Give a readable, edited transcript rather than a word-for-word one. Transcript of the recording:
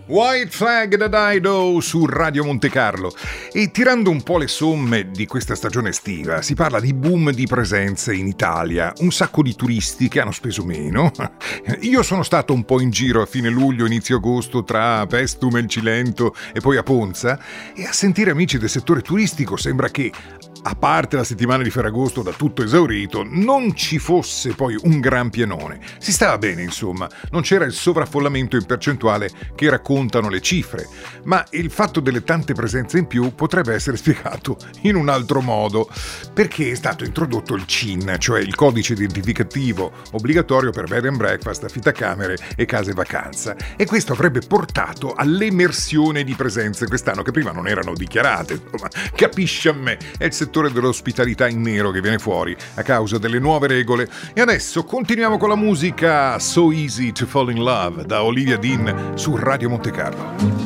White Flag da Dido su Radio Monte Carlo. E tirando un po' le somme di questa stagione estiva, si parla di boom di presenze in Italia, un sacco di turisti che hanno speso meno. Io sono stato un po' in giro a fine luglio, inizio agosto tra Pestum e il Cilento e poi a Ponza, e a sentire amici del settore turistico sembra che, a parte la settimana di Ferragosto da tutto esaurito, non ci fosse poi un gran pienone. Si stava bene, insomma, non c'era il sovraffollamento in percentuale che raccontano le cifre, ma il fatto delle tante presenze in più potrebbe essere spiegato in un altro modo, perché è stato introdotto il CIN, cioè il codice identificativo obbligatorio per bed and breakfast, affittacamere e case vacanza, e questo avrebbe portato all'emersione di presenze quest'anno che prima non erano dichiarate. Insomma, capisci a me, è il settore dell'ospitalità in nero che viene fuori a causa delle nuove regole. E adesso continuiamo con la musica So Easy to Fall in Love da Olivia Dean su Radio Monte Carlo.